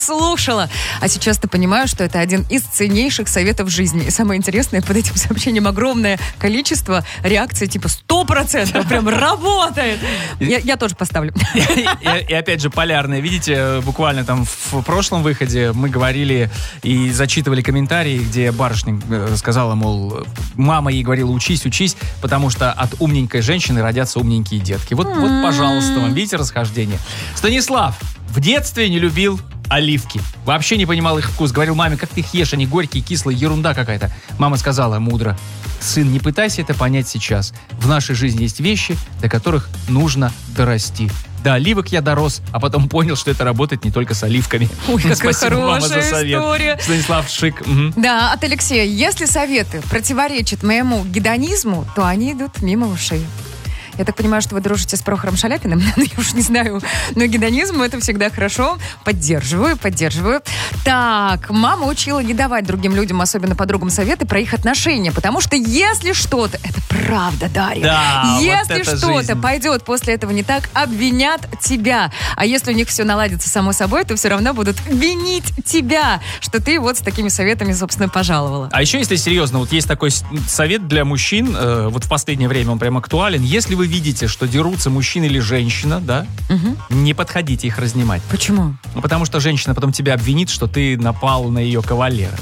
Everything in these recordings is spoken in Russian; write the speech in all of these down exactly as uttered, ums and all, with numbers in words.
слушала. А сейчас ты понимаешь, что это один из ценнейших советов жизни. И самое интересное, под этим сообщением огромное количество реакций, типа сто процентов прям работает. Я, я тоже поставлю. И, и, и опять же, полярное. Видите, буквально там в прошлом выходе мы говорили и зачитывали комментарии, где барышня сказала, мол, мама ей говорила, учись, учись, потому что от умненькой женщины родятся умненькие детки. Вот, вот, пожалуйста, вам, видите, расхождение. Станислав в детстве не любил оливки. Вообще не понимал их вкус. Говорил маме, как ты их ешь, они горькие, кислые, ерунда какая-то. Мама сказала мудро: сын, не пытайся это понять сейчас. В нашей жизни есть вещи, до которых нужно дорасти. До оливок я дорос, а потом понял, что это работает не только с оливками. Ой, какая Спасибо, хорошая мама, за совет. История. Станислав Шик. Угу. Да, от Алексея. Если советы противоречат моему гедонизму, то они идут мимо ушей. Я так понимаю, что вы дружите с Прохором Шаляпиным. Я уж не знаю. Но гедонизм — это всегда хорошо. Поддерживаю, поддерживаю. Так, мама учила не давать другим людям, особенно подругам, советы про их отношения. Потому что если что-то... Это правда, Дарья. Да, если вот это что-то жизнь. пойдет после этого не так, обвинят тебя. А если у них все наладится само собой, то все равно будут винить тебя, что ты вот с такими советами, собственно, пожаловала. А еще, если серьезно, вот есть такой совет для мужчин, э, вот в последнее время он прям актуален. Если вы видите, что дерутся мужчина или женщина, да, Угу. не подходите их разнимать. Почему? Ну, потому что женщина потом тебя обвинит, что ты напал на ее кавалера.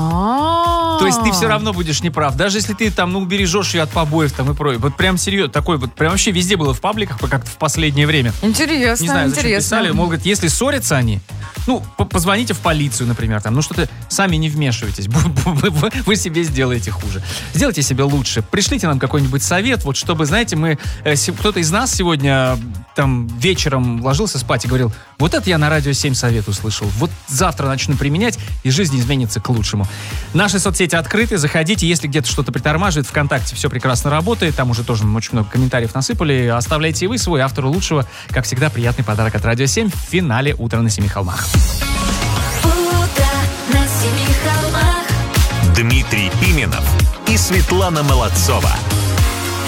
А-а-а. То есть ты все равно будешь неправ. Даже если ты там, ну, убережешь ее от побоев там и прочее. Вот прям серьезно, такой вот, прям вообще везде было в пабликах, как-то в последнее время. Интересно, Не знаю, зачем интересно. писали. Мол, говорит, если ссорятся они, ну, по- позвоните в полицию, например, там, ну, что-то сами не вмешивайтесь. Вы вы себе сделаете хуже. Сделайте себе лучше. Пришлите нам какой-нибудь совет, вот, чтобы, знаете, мы, э, се- кто-то из нас сегодня там вечером ложился спать и говорил, вот это я на радио семь совет услышал. Вот завтра начну применять, и жизнь изменится к лучшему. Наши соцсети открыты, заходите, если где-то что-то притормаживает, ВКонтакте все прекрасно работает, там уже тоже очень много комментариев насыпали, оставляйте и вы свой, автору лучшего, как всегда, приятный подарок от Радио семь в финале «Утро на семи холмах». Утро на семи холмах. Дмитрий Пименов и Светлана Молодцова.